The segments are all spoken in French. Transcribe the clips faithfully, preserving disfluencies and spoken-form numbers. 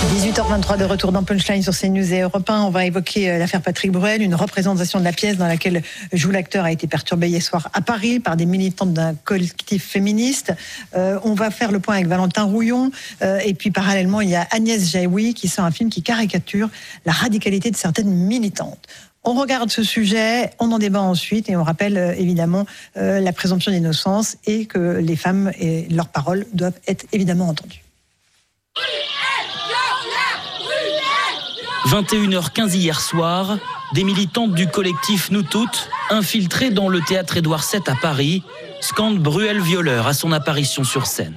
dix-huit heures vingt-trois de retour dans Punchline sur CNews et Europe un. On va évoquer l'affaire Patrick Bruel. Une représentation de la pièce dans laquelle joue l'acteur a été perturbée hier soir à Paris par des militantes d'un collectif féministe. Euh, on va faire le point avec Valentin Rouillon. Euh, et puis parallèlement, il y a Agnès Jaoui qui sort un film qui caricature la radicalité de certaines militantes. On regarde ce sujet, on en débat ensuite et on rappelle euh, évidemment euh, la présomption d'innocence et que les femmes et leurs paroles doivent être évidemment entendues. vingt et une heures quinze hier soir, des militantes du collectif Nous Toutes, infiltrées dans le théâtre Édouard sept à Paris, scandent Bruel violeur à son apparition sur scène.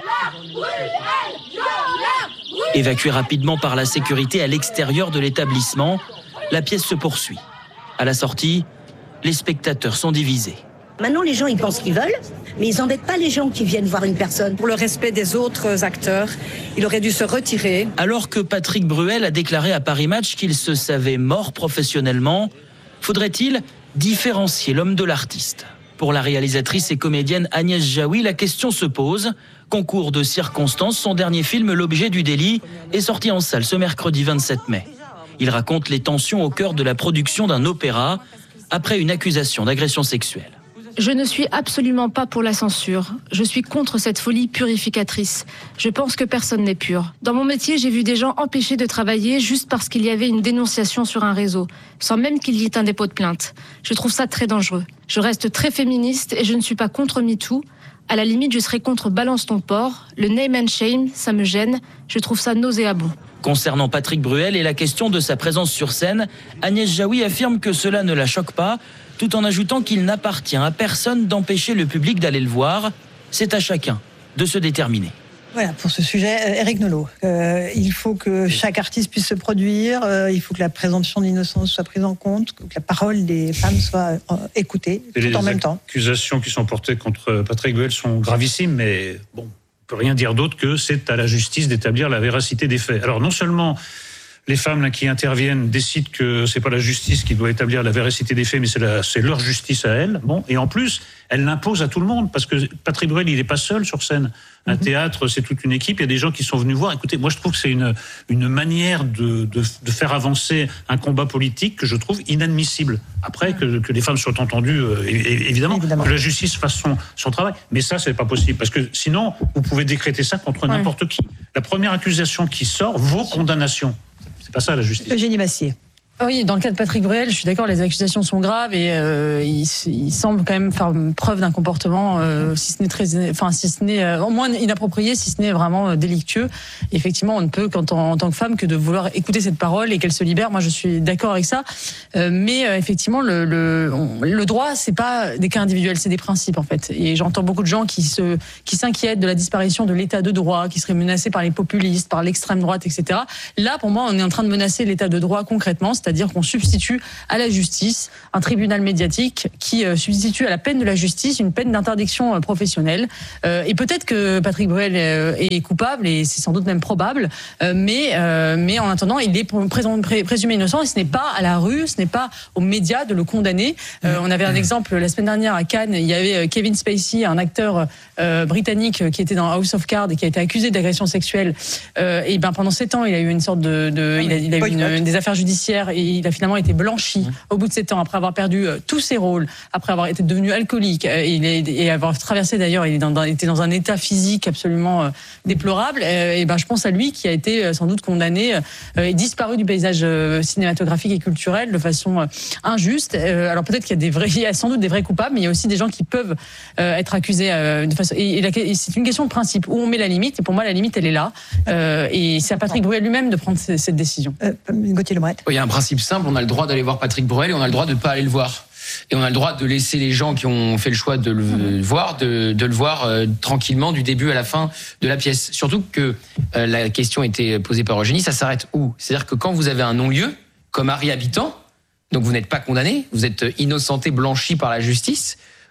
Évacuée rapidement par la sécurité à l'extérieur de l'établissement, la pièce se poursuit. À la sortie, les spectateurs sont divisés. Maintenant, les gens, ils pensent qu'ils veulent, mais ils n'embêtent pas les gens qui viennent voir une personne. Pour le respect des autres acteurs, il aurait dû se retirer. Alors que Patrick Bruel a déclaré à Paris Match qu'il se savait mort professionnellement, faudrait-il différencier l'homme de l'artiste ? Pour la réalisatrice et comédienne Agnès Jaoui, la question se pose. Concours de circonstances, son dernier film, L'objet du délit, est sorti en salle ce mercredi vingt-sept mai. Il raconte les tensions au cœur de la production d'un opéra après une accusation d'agression sexuelle. Je ne suis absolument pas pour la censure. Je suis contre cette folie purificatrice. Je pense que personne n'est pur. Dans mon métier, j'ai vu des gens empêchés de travailler juste parce qu'il y avait une dénonciation sur un réseau, sans même qu'il y ait un dépôt de plainte. Je trouve ça très dangereux. Je reste très féministe et je ne suis pas contre MeToo. À la limite, je serais contre Balance ton porc. Le name and shame, ça me gêne. Je trouve ça nauséabond. Concernant Patrick Bruel et la question de sa présence sur scène, Agnès Jaoui affirme que cela ne la choque pas, tout en ajoutant qu'il n'appartient à personne d'empêcher le public d'aller le voir. C'est à chacun de se déterminer. Voilà, pour ce sujet, Éric Nolot. Euh, il faut que chaque artiste puisse se produire, euh, il faut que la présomption d'innocence soit prise en compte, que la parole des femmes soit euh, écoutée, tout les en même temps. Les accusations qui sont portées contre Patrick Bruel sont gravissimes, mais bon, on ne peut rien dire d'autre que c'est à la justice d'établir la véracité des faits. Alors non seulement les femmes là, qui interviennent décident que c'est pas la justice qui doit établir la véracité des faits, mais c'est, la, c'est leur justice à elles. Bon, et en plus, elles l'imposent à tout le monde, parce que Patrick Bruel, il n'est pas seul sur scène. Un mm-hmm. théâtre, c'est toute une équipe. Il y a des gens qui sont venus voir. Écoutez, moi, je trouve que c'est une, une manière de, de, de faire avancer un combat politique que je trouve inadmissible. Après, que, que les femmes soient entendues, euh, évidemment, évidemment, que la justice fasse son, son travail. Mais ça, c'est pas possible, parce que sinon, vous pouvez décréter ça contre ouais. n'importe qui. La première accusation qui sort vaut condamnation. C'est pas ça la justice. Eugénie Bassier. Oui, dans le cas de Patrick Bruel, je suis d'accord, les accusations sont graves et euh, il, il semble quand même faire preuve d'un comportement, euh, si ce n'est très, enfin si ce n'est euh, au moins inapproprié, si ce n'est vraiment euh, délictueux. Et effectivement, on ne peut, quand on, en tant que femme, que de vouloir écouter cette parole et qu'elle se libère. Moi, je suis d'accord avec ça, euh, mais euh, effectivement, le, le, on, le droit, c'est pas des cas individuels, c'est des principes en fait. Et j'entends beaucoup de gens qui se, qui s'inquiètent de la disparition de l'état de droit, qui seraient menacés par les populistes, par l'extrême droite, et cetera. Là, pour moi, on est en train de menacer l'état de droit concrètement. C'est-à-dire qu'on substitue à la justice un tribunal médiatique qui euh, substitue à la peine de la justice une peine d'interdiction euh, professionnelle. Euh, et peut-être que Patrick Bruel euh, est coupable, et c'est sans doute même probable, euh, mais, euh, mais en attendant, il est pré- présumé innocent, et ce n'est pas à la rue, ce n'est pas aux médias de le condamner. Euh, on avait un exemple la semaine dernière à Cannes, il y avait Kevin Spacey, un acteur euh, britannique qui était dans House of Cards et qui a été accusé d'agression sexuelle. Euh, et ben pendant sept ans, il a eu une sorte de, de ah, il a, il a eu une, une, des affaires judiciaires, et il a finalement été blanchi mmh. au bout de sept ans, après avoir perdu euh, tous ses rôles, après avoir été devenu alcoolique euh, il est, et avoir traversé d'ailleurs, il est dans, dans, était dans un état physique absolument euh, déplorable. Euh, et ben je pense à lui qui a été euh, sans doute condamné euh, et disparu du paysage euh, cinématographique et culturel de façon euh, injuste. Euh, alors peut-être qu'il y a des vrais, il y a sans doute des vrais coupables, mais il y a aussi des gens qui peuvent euh, être accusés euh, de façon. Et, et, la, et c'est une question de principe où on met la limite. Et pour moi, la limite, elle est là. Euh, et c'est à Patrick Bruel lui-même de prendre c- cette décision. Euh, Gauthier Lebret. Il y a un principe simple. On a le droit d'aller voir Patrick Bruel et on a le droit de ne pas aller le voir. Et on a le droit de laisser les gens qui ont fait le choix de le mmh. voir, de, de le voir euh, tranquillement du début à la fin de la pièce. Surtout que euh, la question était posée par Eugénie, ça s'arrête où ? C'est-à-dire que quand vous avez un non-lieu, comme Harry Habitant, donc vous n'êtes pas condamné, vous êtes innocenté, blanchi par la justice,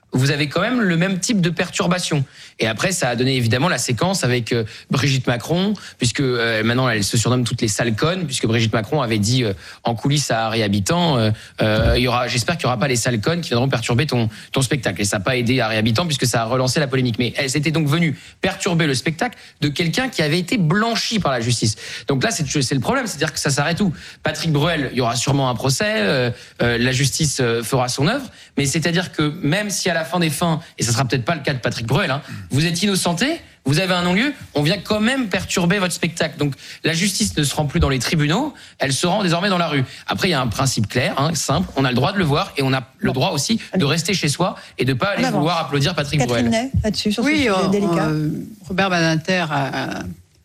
vous avez quand même le même type de perturbation. Et après, ça a donné évidemment la séquence avec euh, Brigitte Macron, puisque euh, maintenant elle se surnomme toutes les sales connes, puisque Brigitte Macron avait dit euh, en coulisses à Harry Habitant, euh, euh, il y aura, j'espère qu'il n'y aura pas les sales connes qui viendront perturber ton ton spectacle. Et ça n'a pas aidé Harry Habitant puisque ça a relancé la polémique. Mais elle s'était donc venue perturber le spectacle de quelqu'un qui avait été blanchi par la justice. Donc là, c'est c'est le problème, c'est-à-dire que ça s'arrête où? Patrick Bruel, il y aura sûrement un procès, euh, euh, la justice euh, fera son œuvre, mais c'est-à-dire que même si à la fin des fins, et ça sera peut-être pas le cas de Patrick Bruel, hein, vous êtes innocenté, vous avez un non-lieu, on vient quand même perturber votre spectacle. Donc la justice ne se rend plus dans les tribunaux, elle se rend désormais dans la rue. Après, il y a un principe clair, hein, simple, on a le droit de le voir et on a le droit aussi de rester chez soi et de pas aller vouloir applaudir Patrick Catherine Bruel. Ney, là-dessus, sur oui, ce sujet on, délicat. euh, Robert Badinter a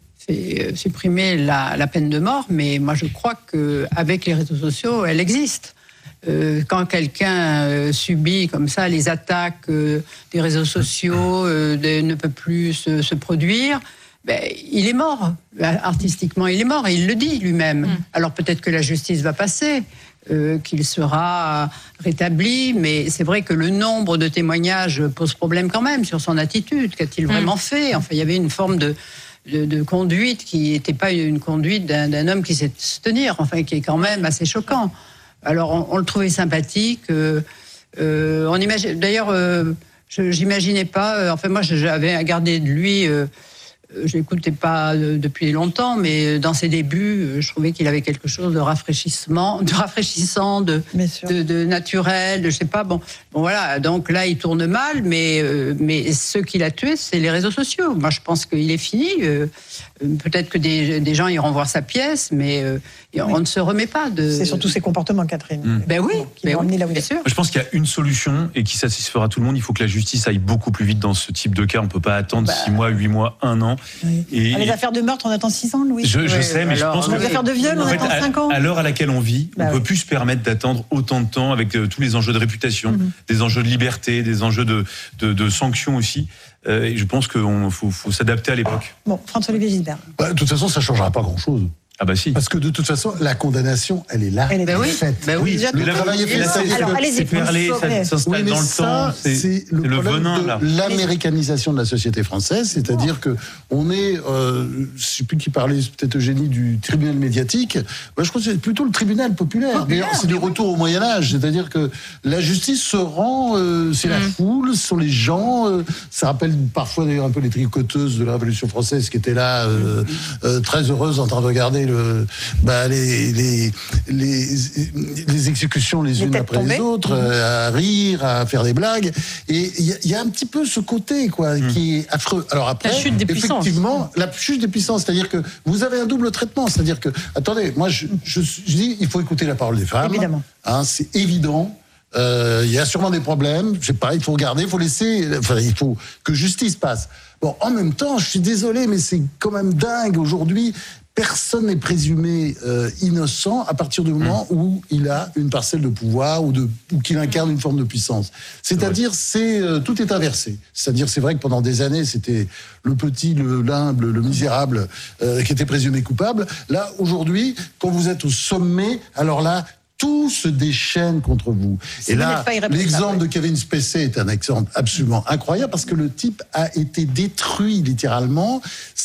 fait supprimer la, la peine de mort, mais moi je crois qu'avec les réseaux sociaux, elle existe. Euh, quand quelqu'un euh, subit comme ça les attaques euh, des réseaux sociaux, euh, de, ne peut plus se, se produire, ben, il est mort. Artistiquement, il est mort et il le dit lui-même. Mm. Alors peut-être que la justice va passer, euh, qu'il sera rétabli, mais c'est vrai que le nombre de témoignages pose problème quand même sur son attitude. Qu'a-t-il mm. vraiment fait? Enfin, il y avait une forme de... De, de conduite qui n'était pas une conduite d'un, d'un homme qui sait se tenir, enfin qui est quand même assez choquant. Alors on, on le trouvait sympathique. Euh, euh, on imagine, d'ailleurs, euh, je, j'imaginais pas. Euh, enfin moi, j'avais gardé de lui. Euh, je l'écoutais pas euh, depuis longtemps, mais dans ses débuts, euh, je trouvais qu'il avait quelque chose de rafraîchissement, de rafraîchissant, de, de, de naturel, de je sais pas. Bon, bon voilà. Donc là, il tourne mal, mais euh, mais ce qui l'a tué, c'est les réseaux sociaux. Moi, je pense qu'il est fini. Euh, peut-être que des, des gens iront voir sa pièce, mais euh, on oui. ne se remet pas de. C'est surtout ses comportements, Catherine. Mmh. Ben oui, qui ben vont oui, là où il est. sûr. Je pense qu'il y a une solution et qui satisfera tout le monde. Il faut que la justice aille beaucoup plus vite dans ce type de cas. On peut pas attendre bah... six mois, huit mois, un an. Oui. Et... Les affaires de meurtre, on attend six ans, Louis. Je, je oui, sais, mais alors, je pense que les affaires de viol, on en fait, attend cinq ans. À l'heure à laquelle on vit, bah on ne oui. peut plus se permettre d'attendre autant de temps avec euh, tous les enjeux de réputation, mm-hmm. des enjeux de liberté, des enjeux de, de, de sanctions aussi. Euh, et je pense qu'il faut, faut s'adapter à l'époque. Bon, François-Olivier Gisbert. Bah, de toute façon, ça ne changera pas grand-chose. Ah bah si. Parce que de toute façon, la condamnation, elle est là. Elle est ben oui. faite. Ben oui. Déjà, le travail est fait. C'est perlé, ça s'installe oui, dans le ça, temps. C'est, c'est le, le problème venin, de là. l'américanisation de la société française, c'est-à-dire que on est, euh, je ne sais plus qui parlait, peut-être Eugénie, du tribunal médiatique. Moi, je crois que c'est plutôt le tribunal populaire. populaire c'est du retour au Moyen Âge, c'est-à-dire que la justice se rend, euh, c'est mmh. la foule, ce sont les gens. Euh, ça rappelle parfois d'ailleurs un peu les tricoteuses de la Révolution française qui étaient là, euh, euh, très heureuses en train de regarder le. Bah, les, les, les, les exécutions les, les unes après tombées. les autres, euh, à rire, à faire des blagues. Et il y, y a un petit peu ce côté quoi, mmh. qui est affreux. Alors après, la chute des effectivement, puissances. la chute des puissances, c'est-à-dire que vous avez un double traitement. C'est-à-dire que, attendez, moi je, je, je dis, il faut écouter la parole des femmes. Évidemment. Hein, c'est évident. Il euh, y a sûrement des problèmes. Je sais pas, il faut regarder, il faut laisser. Enfin, il faut que justice passe. Bon, en même temps, je suis désolé, mais c'est quand même dingue aujourd'hui. Personne n'est présumé euh, innocent à partir du moment mmh. où il a une parcelle de pouvoir ou, de, ou qu'il incarne une forme de puissance. C'est-à-dire, c'est, euh, tout est inversé. C'est-à-dire, c'est vrai que pendant des années, c'était le petit, le l'humble, le misérable euh, qui était présumé coupable. Là, aujourd'hui, quand vous êtes au sommet, alors là, tout se déchaîne contre vous. Si et vous là, l'exemple de Kevin Spacey est un exemple absolument incroyable parce que le type a été détruit littéralement,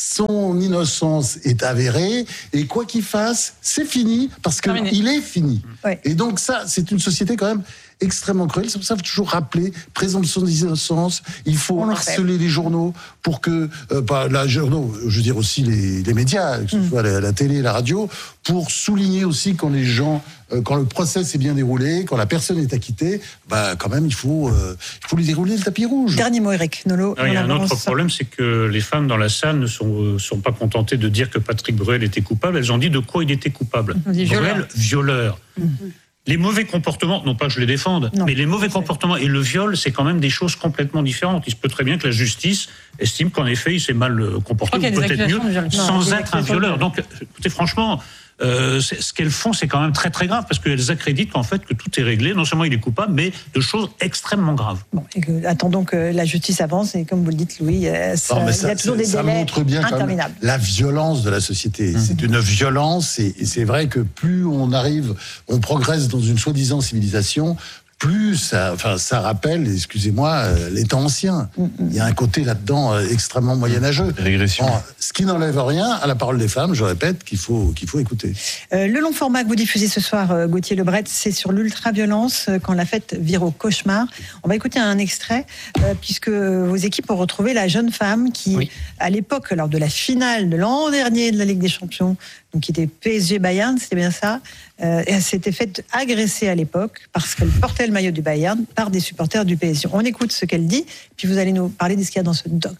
son innocence est avérée et quoi qu'il fasse, c'est fini parce qu'il est fini. Ouais. Et donc ça, c'est une société quand même extrêmement cruel. C'est pour ça qu'il faut toujours rappeler présomption d'innocence. Il faut On harceler les journaux pour que, euh, pas la journaux, je veux dire aussi les, les médias, que ce mmh. soit la, la télé, la radio, pour souligner aussi quand les gens, euh, quand le procès s'est bien déroulé, quand la personne est acquittée, bah quand même il faut, euh, il faut lui dérouler le tapis rouge. Dernier mot, Eric Nolot. Il y a un autre problème, c'est que les femmes dans la salle ne sont, euh, sont pas contentées de dire que Patrick Bruel était coupable. Elles ont dit de quoi il était coupable. Bruel, violeur. violeur. Mmh. Les mauvais comportements, non pas que je les défende, non, mais les mauvais comportements et le viol, c'est quand même des choses complètement différentes. Il se peut très bien que la justice estime qu'en effet, il s'est mal comporté, ou peut-être mieux, sans être un violeur. Donc, écoutez, franchement, euh, ce qu'elles font, c'est quand même très très grave, parce qu'elles accréditent qu'en fait, que tout est réglé. Non seulement il est coupable, mais de choses extrêmement graves. Bon, et que, attendons que la justice avance, et comme vous le dites, Louis, ça, non, ça, il y a toujours ça, des ça délais montre bien interminables. La violence de la société, mmh. c'est une violence, et, et c'est vrai que plus on arrive, on progresse dans une soi-disant civilisation, plus ça, enfin, ça rappelle, excusez-moi, euh, les temps anciens. Il y a un côté là-dedans euh, extrêmement moyenâgeux. Régression. Bon, ce qui n'enlève rien à la parole des femmes, je répète, qu'il faut, qu'il faut écouter. Euh, le long format que vous diffusez ce soir, euh, Gauthier Lebret, c'est sur l'ultra-violence, euh, quand la fête vire au cauchemar. On va écouter un extrait, euh, puisque vos équipes ont retrouvé la jeune femme qui, oui. à l'époque, lors de la finale de l'an dernier de la Ligue des Champions, donc qui était P S G Bayern, c'était bien ça, euh, elle s'était faite agresser à l'époque parce qu'elle portait le maillot du Bayern par des supporters du P S G. On écoute ce qu'elle dit, puis vous allez nous parler de ce qu'il y a dans ce doc.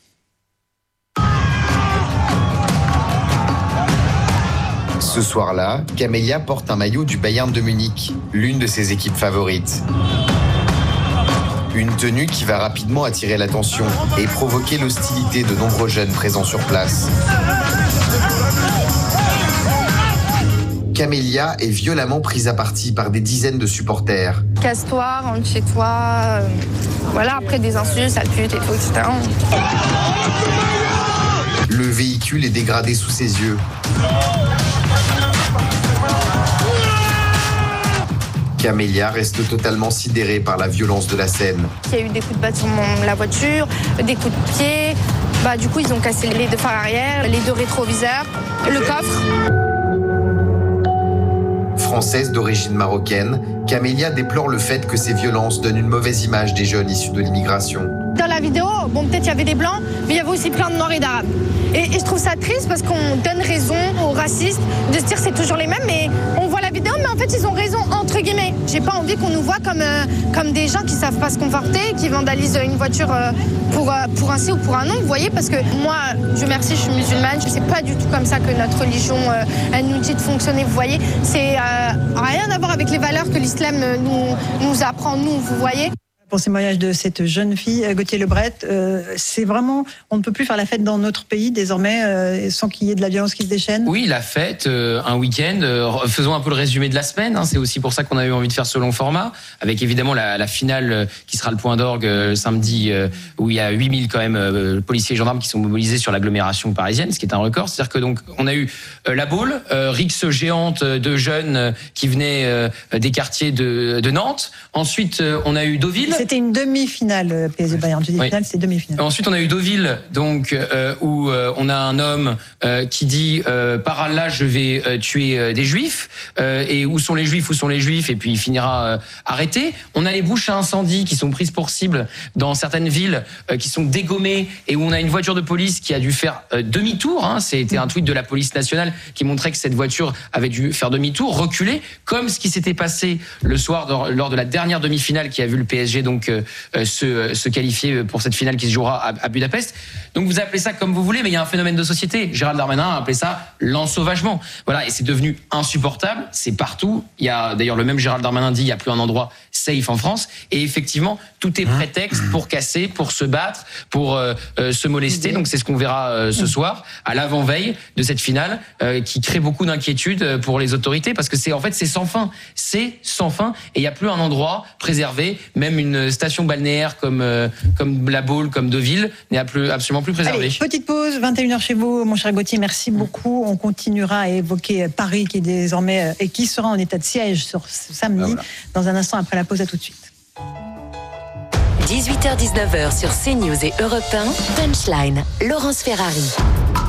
Ce soir-là, Camélia porte un maillot du Bayern de Munich, l'une de ses équipes favorites. Une tenue qui va rapidement attirer l'attention et provoquer l'hostilité de nombreux jeunes présents sur place. Camélia est violemment prise à partie par des dizaines de supporters. Casse-toi, rentre chez toi. Euh, voilà, après des insultes, sale pute et tout, et cetera. Le véhicule est dégradé sous ses yeux. Camélia reste totalement sidérée par la violence de la scène. Il y a eu des coups de batte sur mon, la voiture, des coups de pied. Bah, du coup, ils ont cassé les deux phares arrière, les deux rétroviseurs, le coffre. Française d'origine marocaine, Camélia déplore le fait que ces violences donnent une mauvaise image des jeunes issus de l'immigration. Dans la vidéo, bon, peut-être il y avait des blancs, mais il y avait aussi plein de noirs et d'arabes. Et, et je trouve ça triste parce qu'on donne raison aux racistes de se dire c'est toujours les mêmes, mais on voit la vidéo, mais en fait ils ont raison entre guillemets. J'ai pas envie qu'on nous voit comme, euh, comme des gens qui savent pas se comporter, qui vandalisent une voiture euh, pour, euh, pour un si ou pour un non, vous voyez, parce que moi, Dieu merci, je suis musulmane, je sais pas du tout comme ça que notre religion euh, elle nous dit de fonctionner, vous voyez. C'est euh, rien à voir avec les valeurs que l'islam nous, nous apprend, nous, vous voyez. Pour ce témoignage de cette jeune fille, Gauthier Lebret, euh, c'est vraiment, on ne peut plus faire la fête dans notre pays désormais euh, sans qu'il y ait de la violence qui se déchaîne. Oui, la fête, euh, un week-end, euh, faisons un peu le résumé de la semaine, hein, c'est aussi pour ça qu'on a eu envie de faire ce long format, avec évidemment la, la finale euh, qui sera le point d'orgue euh, samedi, euh, où il y a huit mille quand même euh, policiers et gendarmes qui sont mobilisés sur l'agglomération parisienne, ce qui est un record. C'est-à-dire que donc on a eu euh, la boule, euh, rixe géante de jeunes euh, qui venaient euh, des quartiers de, de Nantes. Ensuite, euh, on a eu Deauville. C'était une demi-finale, P S G Bayern. Je dis oui. finale, c'est demi-finale. Ensuite, on a eu Deauville, donc euh, où euh, on a un homme euh, qui dit euh, par Allah, je vais euh, tuer euh, des Juifs. Euh, et où sont les Juifs, où sont les Juifs, et puis il finira euh, arrêté. On a les bouches à incendie qui sont prises pour cible dans certaines villes, euh, qui sont dégommées, et où on a une voiture de police qui a dû faire euh, demi-tour. Hein. C'était un tweet de la police nationale qui montrait que cette voiture avait dû faire demi-tour, reculer, comme ce qui s'était passé le soir de, lors de la dernière demi-finale qui a vu le P S G donc euh, se, se qualifier pour cette finale qui se jouera à, à Budapest. Donc vous appelez ça comme vous voulez, mais il y a un phénomène de société. Gérald Darmanin a appelé ça l'ensauvagement. Voilà, et c'est devenu insupportable. C'est partout. Il y a d'ailleurs le même Gérald Darmanin dit il y a plus un endroit safe en France. Et effectivement, tout est prétexte pour casser, pour se battre, pour euh, euh, se molester. Donc c'est ce qu'on verra euh, ce soir à l'avant-veille de cette finale, euh, qui crée beaucoup d'inquiétude pour les autorités parce que c'est en fait c'est sans fin, c'est sans fin. Et il y a plus un endroit préservé, même une station balnéaire comme euh, comme La Baule, comme Deauville n'est absolument plus préservée. Allez, petite pause, vingt et une heures chez vous, mon cher Gauthier. Merci beaucoup. On continuera à évoquer Paris qui est désormais et qui sera en état de siège sur ce samedi. Ah, voilà. Dans un instant après la pause, à tout de suite. dix-huit heures dix-neuf heures sur CNews et Europe un, Punchline, Laurence Ferrari.